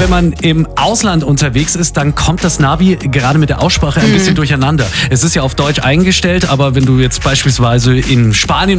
wenn man im Ausland unterwegs ist, dann kommt das Navi gerade mit der Aussprache ein bisschen durcheinander. Es ist ja auf Deutsch eingestellt, aber wenn du jetzt beispielsweise in Spanien